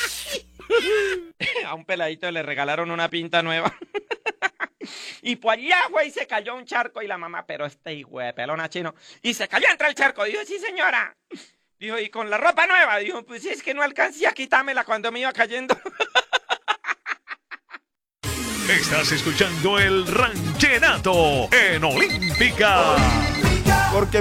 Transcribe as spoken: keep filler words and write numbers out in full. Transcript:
A un peladito le regalaron una pinta nueva. Y por allá, güey, se cayó un charco y la mamá, pero este hijo de pelona chino. Y se cayó entre el charco. Dijo, sí, señora. Dijo, y con la ropa nueva. Dijo, pues sí, es que no alcancé a quitármela cuando me iba cayendo. Estás escuchando el Ranchenato en Olímpica. Porque